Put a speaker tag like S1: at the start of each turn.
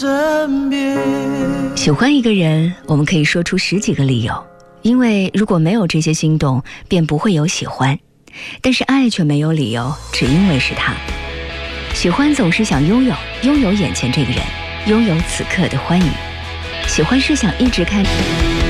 S1: 喜欢一个人，我们可以说出10几个理由，因为如果没有这些心动，便不会有喜欢。但是爱却没有理由，只因为是他。喜欢总是想拥有眼前这个人，拥有此刻的欢愉。喜欢是想一直看